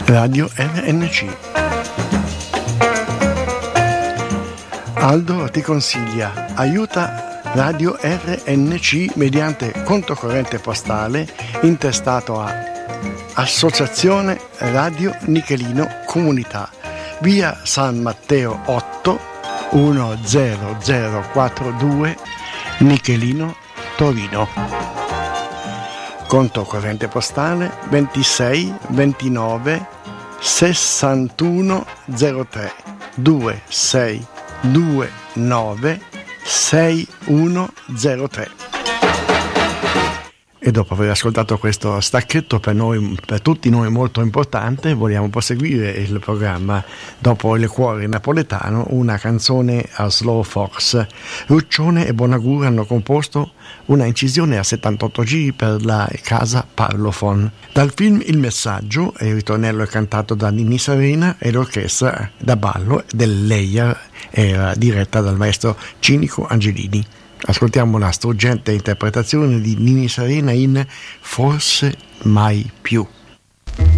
Radio RNC. Aldo ti consiglia, aiuta Radio RNC mediante conto corrente postale intestato a Associazione Radio Nichelino Comunità, via San Matteo 8 10042 Nichelino, Torino. Conto corrente postale 26 29 61 03 2629 6103. E dopo aver ascoltato questo stacchetto per noi, per tutti noi molto importante, vogliamo proseguire il programma. Dopo il cuore napoletano, una canzone a slow fox. Ruccione e Bonagura hanno composto una incisione a 78 giri per la casa Parlophone. Dal film Il messaggio, il ritornello è cantato da Ninni Serena e l'orchestra da ballo del Leia era diretta dal maestro Cinico Angelini. Ascoltiamo la struggente interpretazione di Ninni Serena in Forse mai più.